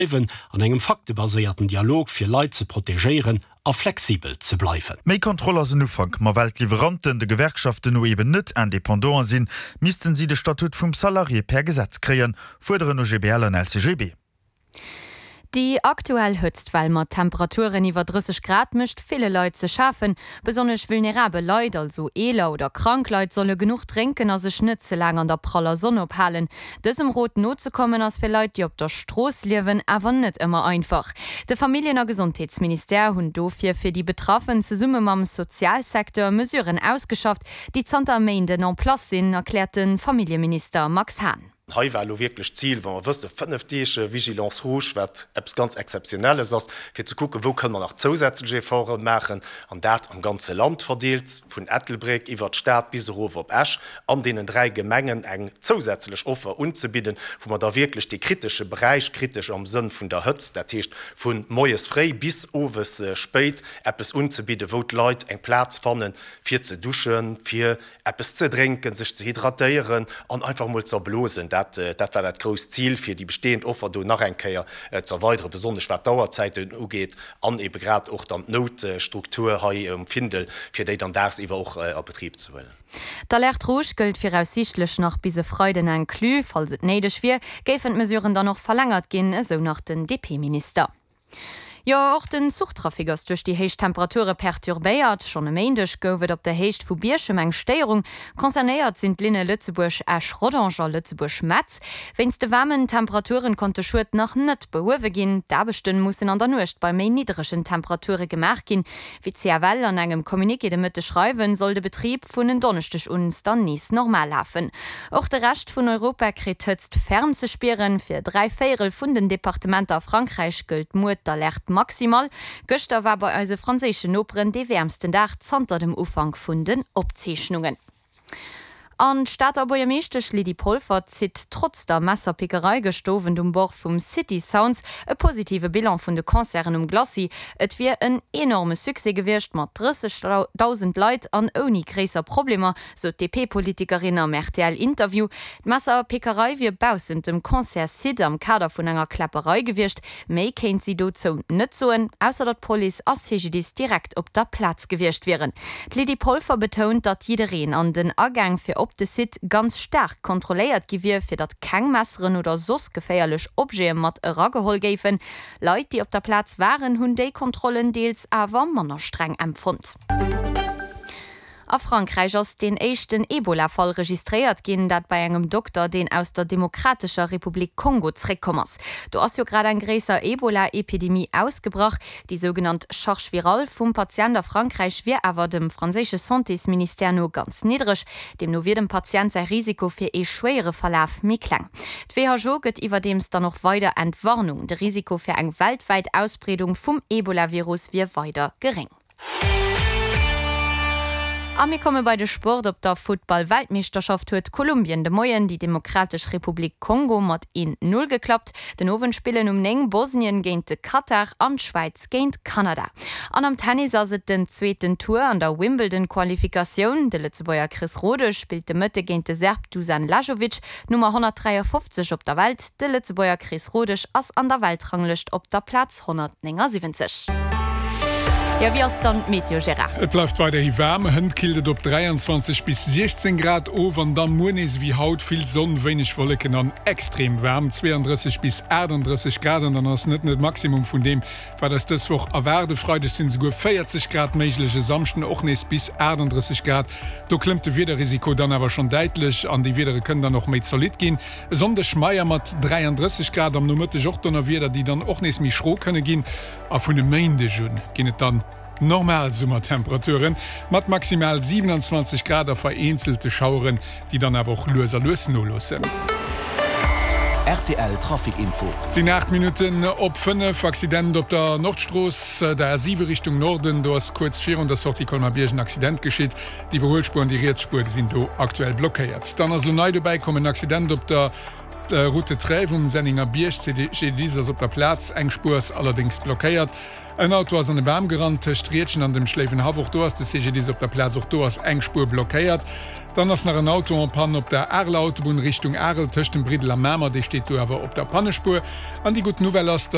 an engem faktebasierten Dialog fir Leiit ze protegéieren a flexibel ze bleifen. Mei Kontroller sind ufang, ma Weltlieferanten de Gewerkschaften no eben net independant sinn, missten sie de Statut vum Salarié per Gesetz kreen, forderen OGBL an LCGB. Die aktuell hëtzt, weil mat Temperaturen iwwer 30 Grad mischt viele Leute ze schaffen, besonders vulnerable Leute, also Eler oder Krankleute, solle genug trinken, as se schnitze lang an der praller Sonne ophalen. Dësem Rot not zu kommen as fir Leute, die op der Stroß liewen, awer net immer einfach. De Familien- und Gesundheitsminister hunn dofir fir die Betroffenen ze Summe mam Sozialsektor Mesuren ausgeschafft, die Zantermeinden en Plas sinn, erklärten Familienminister Max Hahn. Hei war wirklich Ziel, wo man wüsste, 5 Vigilance Rouge wird etwas ganz Exzeptionelles ist, für zu gucken, wo können wir noch zusätzliche Foren machen, und das am ganzen Land verdeelt, von Ettelbreck über die Stadt bis hoch auf Esch, an den 3 Gemengen eng zusätzlich Offer anzubieten, wo man da wirklich die kritische Bereich, kritisch am Sinn von der Hütz, der Tisch von Moes frei bis Oves spät, etwas anzubieten, wo die Leute einen Platz fanden, für zu duschen, für etwas zu trinken, sich zu hydratieren und einfach mal zu bloßen. Dat war das große Ziel für die bestehenden Offer, die nach einkeier zu erweitern, besonders was Dauerzeiten angeht, an eben gerade auch dann Notstruktur Findel, für die dann das eben auch in Betrieb zu wollen. D'Alert Rouge gilt voraussichtlich noch bis Freuden en Klü, falls es neidisch wird, geben Mesuren dann noch verlängert gehen, so nach den DP-Minister. Ja, auch den Suchtrafik ist durch die Heichtemperature perturbéiert. Schon am Montag gowet op der Heicht vu Bierschem eng Steierung. Konzernéiert sind Linne Lützeburg Esch Rodanger Lützeburg Metz. Wenns de warmen Temperaturen konnte Schut noch net behowe gin, da bestünn mussssen an der Nucht bei méi niedrigen Temperature gemerk gin. Wie CAWL an engem Kommuniké de Mitte schreiben, soll de Betrieb vun den Donnerstag uns dann nies normal laufen. Auch der Rest vun Europa krit hëtzt fern zu spieren. Für 3 Viertel vun den Departementer Frankreich gilt Mut d'Alert maximal. Göster war bei eise franzesischen Operen de wärmsten Dach zanter dem Ufang vun den Opzeichnungen. An Stadtbäuermeesterch Lidi Polfer zit trotz der Messerpickerei gestoven Bord vum City Sounds e positive Bilan vun de Konzern Glassy. Et wie een enorme Suse gewircht mat 30.000 Leiit an oni gräser Probleme, so DP-Politikerin am RTL-Interview. Messerpickerei wie bausend dem Konzert Sid am Kader vun enger Klapperei gewircht, méi kenint sie dozo net zoen, ausser dat Poli as CGDs direkt op der Platz gewircht wären. Lidi Polfer betont, dat jidereen an den Ergang fir de Sit ganz stark kontrolliert gewir fir dat keng Messeren oder sos geféierlech Obje mat ragehol géfen. Leiit, die op der Platz waren, hunn déi Kontrollen deels awer manner streng empfund. A Frankreich ass den echten Ebola-Fall registriert ginn, dat bei engem Doktor den aus der Demokratischer Republik Kongo zréckkommers. Du ass jo grad en gräser Ebola-Epidemie ausgebracht, die sogenannte Charge virale vum Patient der Frankreich wie awer dem franzésche Santéminister no ganz niedrig, dem no wie dem Patient sei Risiko fir e schwere Verlauf mi klang. D'WHO gëtt iwwer dems dann noch weiter Entwarnung. De Risiko fir eng weltweit Ausbreung vum Ebola-Virus wie weiter gering. Ami komme bei de Sport op der Football-Weltmeisterschaft huet Kolumbien de Moien die Demokratische Republik Kongo mat 1-0 geklappt. Den Owenspielen neng Bosnien géint de Katar an Schweiz géint Kanada. An am Tennis as et den zweeten Tour an der Wimbledon-Qualifikation. De Lützebauer Chris Rode spielt de Mëtte géint de Serb Dusan Lajovic, Nummer 153 op der Welt. De Lützebauer Chris Rodech ass an der Weltranglicht op der Platz 170. Ja, wie dann Meteo Gerard? Et läuft weiter hi Wärme, Hënd kildet op 23 bis 16 Grad over, dann Munis wie Haut viel Sonne, wenig Wolken an extrem wärm, 32 bis 38 Grad, und dann ass net net Maximum von dem, war das woch erwerde Freude sind sogar 40 Grad méiglege Samsten och nes bis 38 Grad. Du klimmte wieder Risiko dann aber schon deitlich, an die Widere können dann noch méi solid gehen. Sonde Schmeier mat 33 Grad am Nummer Jochtonner wieder, die dann och nes mi schro könne gehen, a vu de Mainde Jun ginnet dann normal Summertemperaturen mat maximal 27 Grad auf vereinzelte Schauren, die dann aber auch loser lösen. RTL Trafikinfo. 10 Minuten op 5 Accident op der Nordstraß der A7 Richtung Norden. Du hast kurz 4 der Sortie Kolmabiergen Accident geschieht. Die Überholspuren, die Rätspur sind do aktuell blockiert. Dann als Lunai dabei kommen Accident op der Route 3 vom Senninger Biersch dieses op der Platz engspurs allerdings blockiert. Ein Auto aus an den Baum gerannt, Strietchen an dem Schläfen Havoch do hast, CGD op der Platz auch do hast engspur blockiert. Dann hast nach ein Auto an Panne op der Erle Autobahn Richtung Erl töcht dem Bridel am Mämer, die steht du aber op der Pannespur. An die gute Novelle hast